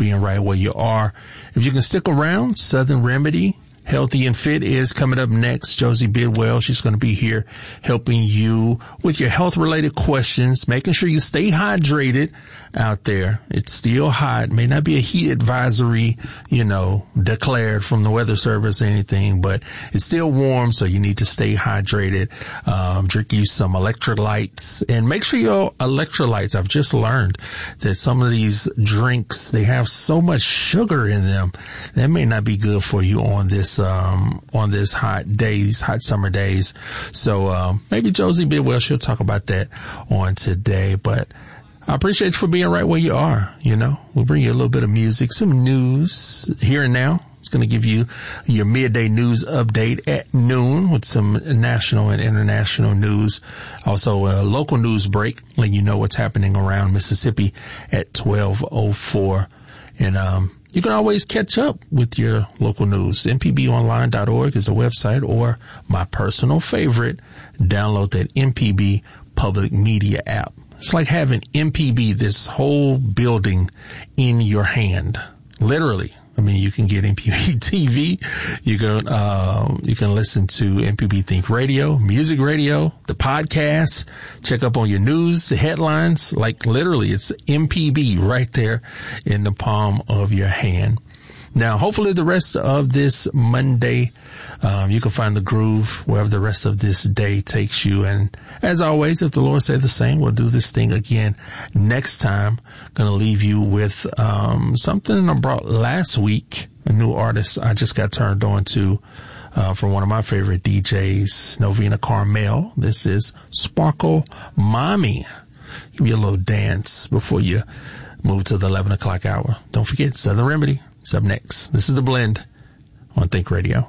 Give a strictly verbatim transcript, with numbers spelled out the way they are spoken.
being right where you are. If you can stick around, Southern Remedy, Healthy and Fit is coming up next. Josie Bidwell, she's going to be here helping you with your health-related questions, making sure you stay hydrated out there. It's still hot. May not be a heat advisory, you know, declared from the weather service or anything, but it's still warm, so you need to stay hydrated. Um, drink you some electrolytes and make sure your electrolytes, I've just learned that some of these drinks, they have so much sugar in them. That may not be good for you on this um on this hot days, hot summer days. So um maybe Josie Bidwell, she'll talk about that on today. But I appreciate you for being right where you are. You know, we'll bring you a little bit of music, some news here and now. It's going to give you your midday news update at noon with some national and international news. Also a local news break, letting you know what's happening around Mississippi at twelve oh four. And um you can always catch up with your local news. M P B online dot org is the website, or my personal favorite, download that M P B Public Media app. It's like having M P B, this whole building, in your hand. Literally. I mean, you can get M P B T V. You can, uh, you can listen to M P B Think Radio, Music Radio, the podcast, check up on your news, the headlines. Like literally, it's M P B right there in the palm of your hand. Now, hopefully the rest of this Monday, um, you can find the groove wherever the rest of this day takes you. And as always, if the Lord said the same, we'll do this thing again next time. Going to leave you with, um, something I brought last week, a new artist I just got turned on to, uh, from one of my favorite D Js, Novena Carmel. This is Sparkle Mommy. Give you a little dance before you move to the eleven o'clock hour. Don't forget Southern Remedy. It's up next. This is The Blend on Think Radio.